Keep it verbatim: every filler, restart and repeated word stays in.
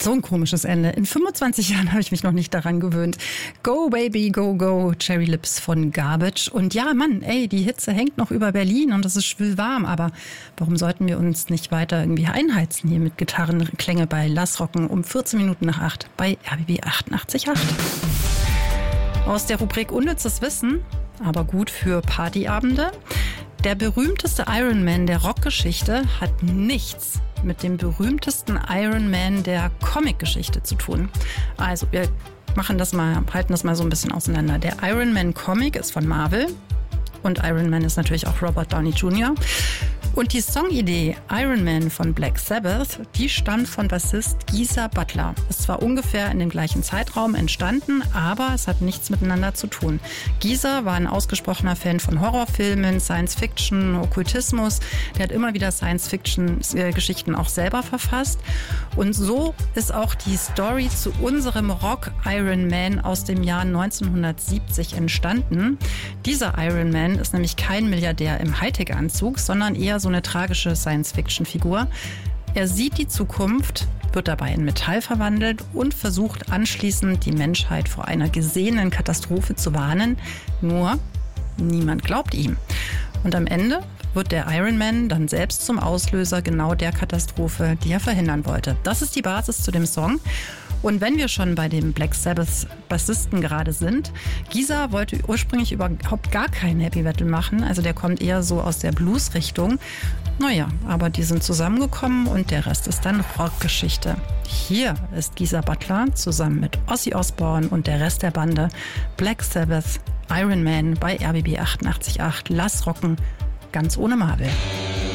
So ein komisches Ende. In fünfundzwanzig Jahren habe ich mich noch nicht daran gewöhnt. Go Baby, go, go, Cherry Lips von Garbage. Und ja, Mann, ey, die Hitze hängt noch über Berlin und es ist schwül warm. Aber warum sollten wir uns nicht weiter irgendwie einheizen hier mit Gitarrenklänge bei Lass Rocken um vierzehn Minuten nach acht bei R B B achtundachtzig Komma acht. Aus der Rubrik Unnützes Wissen, aber gut für Partyabende. Der berühmteste Ironman der Rockgeschichte hat nichts mit dem berühmtesten Ironman der Comicgeschichte zu tun. Also wir machen das mal, halten das mal so ein bisschen auseinander. Der Ironman Comic ist von Marvel und Iron Man ist natürlich auch Robert Downey Junior Und die Songidee Iron Man von Black Sabbath, die stammt von Bassist Geezer Butler. Ist zwar ungefähr in dem gleichen Zeitraum entstanden, aber es hat nichts miteinander zu tun. Geezer war ein ausgesprochener Fan von Horrorfilmen, Science-Fiction, Okkultismus. Der hat immer wieder Science-Fiction-Geschichten auch selber verfasst. Und so ist auch die Story zu unserem Rock Iron Man aus dem Jahr neunzehnhundertsiebzig entstanden. Dieser Iron Man ist nämlich kein Milliardär im Hightech-Anzug, sondern eher so eine tragische Science-Fiction-Figur. Er sieht die Zukunft, wird dabei in Metall verwandelt und versucht anschließend, die Menschheit vor einer gesehenen Katastrophe zu warnen. Nur, niemand glaubt ihm. Und am Ende wird der Iron Man dann selbst zum Auslöser genau der Katastrophe, die er verhindern wollte. Das ist die Basis zu dem Song. Und wenn wir schon bei dem Black Sabbath Bassisten gerade sind, Geezer wollte ursprünglich überhaupt gar keinen Heavy Metal machen, also der kommt eher so aus der Blues-Richtung. Naja, aber die sind zusammengekommen und der Rest ist dann Rockgeschichte. Hier ist Geezer Butler zusammen mit Ozzy Osbourne und der Rest der Bande Black Sabbath Iron Man bei R B B achtundachtzig Komma acht. Lass rocken, ganz ohne Marvel.